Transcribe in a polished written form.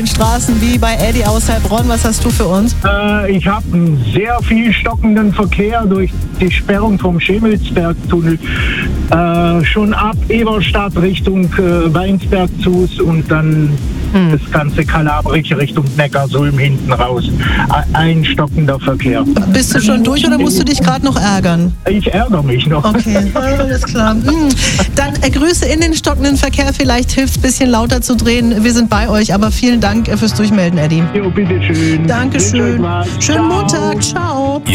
Straßen wie bei Eddie aus Heilbronn. Was hast du für uns? Ich habe einen sehr viel stockenden Verkehr durch die Sperrung vom Schemelsbergtunnel. Schon ab Eberstadt Richtung Weinsberg zu und dann das ganze Kalabrische Richtung Neckarsulm hinten raus. Ein stockender Verkehr. Bist du schon durch oder musst du dich gerade noch ärgern? Ich ärgere mich noch. Okay, alles klar. Dann Grüße in den stockenden Verkehr. Vielleicht hilft es ein bisschen lauter zu drehen. Wir sind bei euch, aber vielen Dank fürs Durchmelden, Eddie. Jo, bitteschön. Dankeschön. Schönen Montag. Ciao.